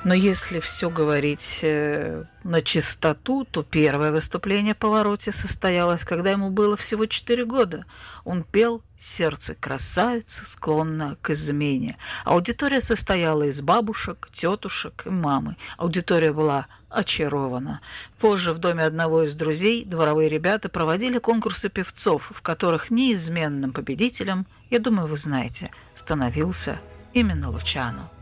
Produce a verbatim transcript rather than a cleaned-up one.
Но если все говорить э, на чистоту, то первое выступление Паваротти состоялось, когда ему было всего четыре года. Он пел «Сердце красавицы, склонное к измене». Аудитория состояла из бабушек, тетушек и мамы. Аудитория была очарована. Позже в доме одного из друзей дворовые ребята проводили конкурсы певцов, в которых неизменным победителем, я думаю, вы знаете, становился именно Лучано.